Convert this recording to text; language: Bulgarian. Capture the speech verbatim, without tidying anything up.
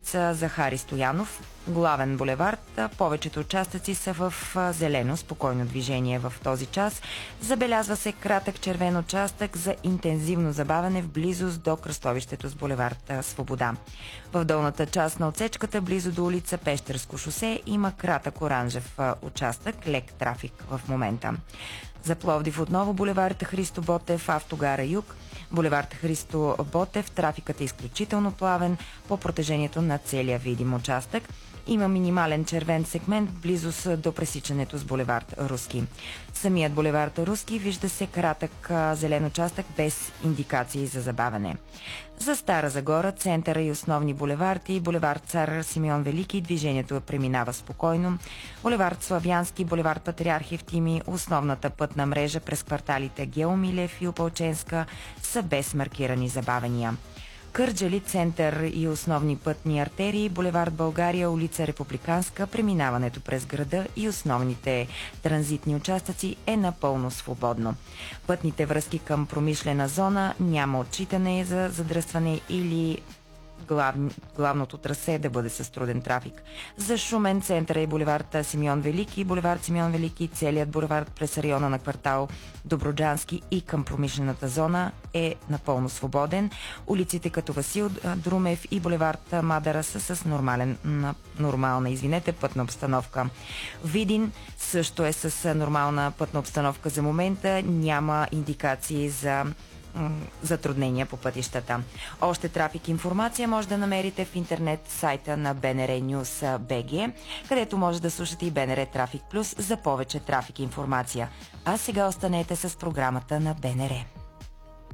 улица Захари Стоянов, главен булевард. Повечето участъци са в зелено, спокойно движение в този час. Забелязва се кратък червен участък за интензивно забавяне в близост до кръстовището с булевард Свобода. В долната част на отсечката, близо до улица Пещерско шосе, има кратък оранжев участък, лек трафик в момента. За Пловдив отново булевард Христо Ботев, автогара Юг. Булевард Христо Ботев, трафикът е изключително плавен по протежението на целия видим участък. Има минимален червен сегмент в близост до пресичането с булевард Руски. Самият булевард Руски вижда се кратък зелен участък без индикации за забавяне. За Стара Загора, центъра и основни булеварди, булевард Цар Симеон Велики, движението преминава спокойно. Булевард Славянски, булевард Патриарх Евтимий, основната пътна мрежа през кварталите Геомилев и Опалченска са без маркирани забавения. Кърджали, център и основни пътни артерии, булевард България, улица Републиканска, преминаването през града и основните транзитни участъци е напълно свободно. Пътните връзки към промишлена зона няма отчитане за задръстване или Глав... главното трасе да бъде с труден трафик. За Шумен, центъра и булевард Симеон Велики, булевард Симеон Велики, целият булевард през района на квартал Добруджански и към промишлената зона е напълно свободен. Улиците като Васил Друмев и булевард Мадара са с нормален, нормална извинете, пътна обстановка. Видин също е с нормална пътна обстановка за момента. Няма индикации за затруднения по пътищата. Още трафик информация може да намерите в интернет сайта на Б Н Р Нюс точка Б Г, където може да слушате и Б Н Р Трафик Плюс за повече трафик информация. А сега останете с програмата на Б Н Р.